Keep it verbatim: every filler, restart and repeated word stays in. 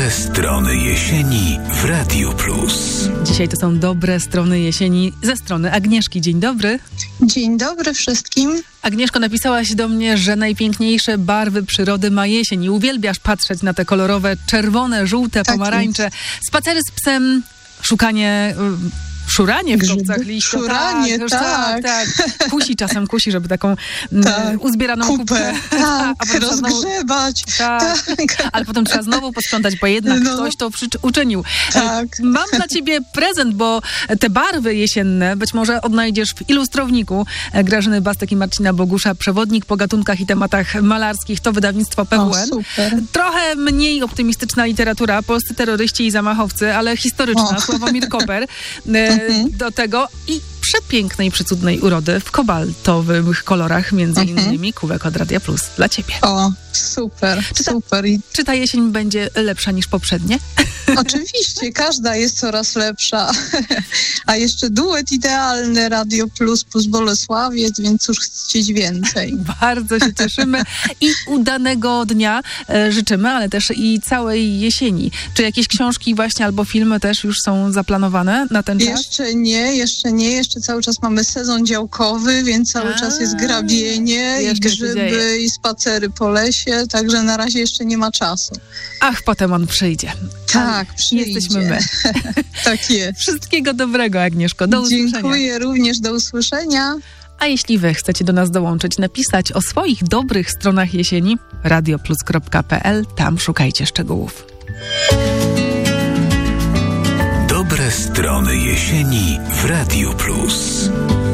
Dobre strony jesieni w Radiu Plus. Dzisiaj to są dobre strony jesieni ze strony Agnieszki. Dzień dobry. Dzień dobry wszystkim. Agnieszko, napisałaś do mnie, że najpiękniejsze barwy przyrody ma jesień i uwielbiasz patrzeć na te kolorowe, czerwone, żółte, tak pomarańcze. Jest. Spacery z psem, szukanie... Szuranie w kopcach liścia. Szuranie, tak, tak. tak, tak. Kusi czasem, kusi, żeby taką tak. uzbieraną kupę, kupę. Tak, a rozgrzebać. Znowu, tak. tak. Ale potem trzeba znowu posprzątać, bo jednak no. ktoś to uczynił. Tak. Mam dla ciebie prezent, bo te barwy jesienne być może odnajdziesz w ilustrowniku Grażyny Bastek i Marcina Bogusza. Przewodnik po gatunkach i tematach malarskich. To wydawnictwo P W N. O, super. Trochę mniej optymistyczna literatura. Polscy terroryści i zamachowcy, ale historyczna. O. Sławomir Koper. Do tego i przepięknej i przecudnej urody w kobaltowych kolorach, między mhm. innymi kubek od Radia Plus dla ciebie. O, super, czy ta, super. Czy ta jesień będzie lepsza niż poprzednie? Oczywiście, każda jest coraz lepsza. A jeszcze duet idealny Radio Plus plus Bolesławiec, więc cóż chcieć więcej. Bardzo się cieszymy i udanego dnia e, życzymy, ale też i całej jesieni. Czy jakieś książki właśnie albo filmy też już są zaplanowane na ten czas? Jeszcze nie, jeszcze nie. Jeszcze cały czas mamy sezon działkowy, więc cały A, czas jest grabienie i grzyby i spacery po lesie, także na razie jeszcze nie ma czasu. Ach, potem on przyjdzie. Tak, przyjdzie. Jesteśmy my. Tak jest. Wszystkiego dobrego, Agnieszko. Do usłyszenia. Dziękuję również, do usłyszenia. A jeśli wy chcecie do nas dołączyć, napisać o swoich dobrych stronach jesieni, radioplus kropka p l, tam szukajcie szczegółów. Dobre strony jesieni w Radiu Plus.